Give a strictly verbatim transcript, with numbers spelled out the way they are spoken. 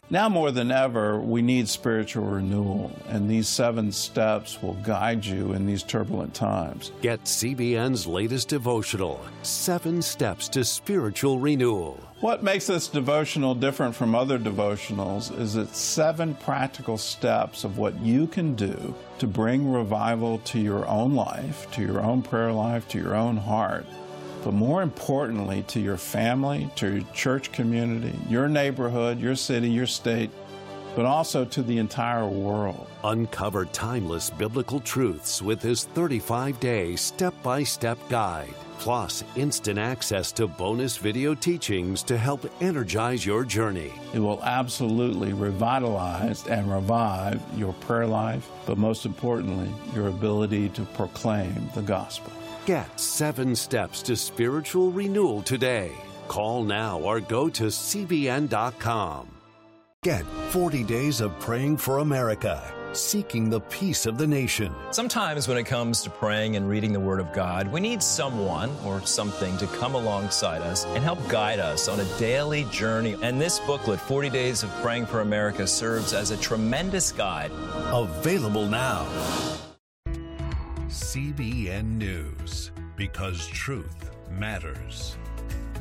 Now more than ever, we need spiritual renewal, and these seven steps will guide you in these turbulent times. Get C B N's latest devotional, Seven Steps to Spiritual Renewal. What makes this devotional different from other devotionals is its seven practical steps of what you can do to bring revival to your own life, to your own prayer life, to your own heart, but more importantly, to your family, to your church community, your neighborhood, your city, your state, but also to the entire world. Uncover timeless biblical truths with this thirty-five day step-by-step guide, plus instant access to bonus video teachings to help energize your journey. It will absolutely revitalize and revive your prayer life, but most importantly, your ability to proclaim the gospel. Get Seven Steps to Spiritual Renewal today. Call now or go to C B N dot com. Get forty days of Praying for America, seeking the peace of the nation. Sometimes when it comes to praying and reading the Word of God, we need someone or something to come alongside us and help guide us on a daily journey. And this booklet, forty days of Praying for America, serves as a tremendous guide. Available now. C B N News, because truth matters.